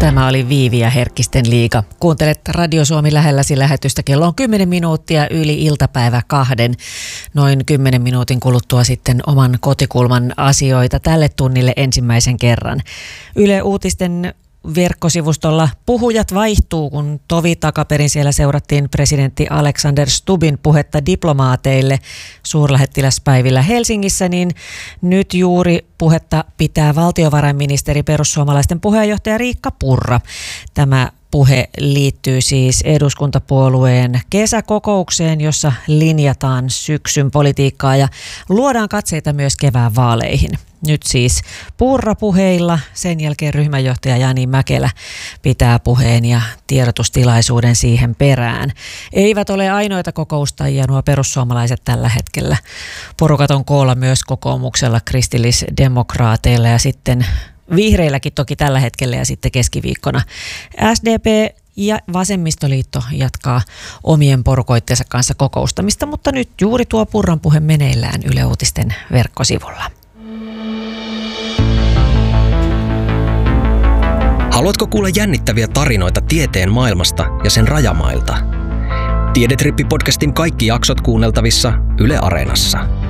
Tämä oli Viivi ja Herkkisten liiga. Kuuntelet Radio Suomi lähelläsi lähetystä. Kello on 10 minuuttia yli iltapäivä 2. Noin 10 minuutin kuluttua sitten oman kotikulman asioita tälle tunnille ensimmäisen kerran. Yle Uutisten verkkosivustolla puhujat vaihtuu, kun tovi takaperin siellä seurattiin presidentti Alexander Stubbin puhetta diplomaateille suurlähettiläspäivillä Helsingissä, niin nyt juuri puhetta pitää valtiovarainministeri perussuomalaisten puheenjohtaja Riikka Purra. Tämä puhe liittyy siis eduskuntapuolueen kesäkokoukseen, jossa linjataan syksyn politiikkaa ja luodaan katseita myös kevään vaaleihin. Nyt siis Purra puheilla, sen jälkeen ryhmänjohtaja Jani Mäkelä pitää puheen ja tiedotustilaisuuden siihen perään. Eivät ole ainoita kokoustajia nuo perussuomalaiset tällä hetkellä. Porukat on koolla myös kokoomuksella, kristillisdemokraateilla ja sitten vihreilläkin toki tällä hetkellä ja sitten keskiviikkona SDP ja Vasemmistoliitto jatkaa omien porukoittensa kanssa kokoustamista, mutta nyt juuri tuo Purran puhe meneillään Yle Uutisten verkkosivulla. Haluatko kuulla jännittäviä tarinoita tieteen maailmasta ja sen rajamailta? Tiedetrippi-podcastin kaikki jaksot kuunneltavissa Yle Areenassa.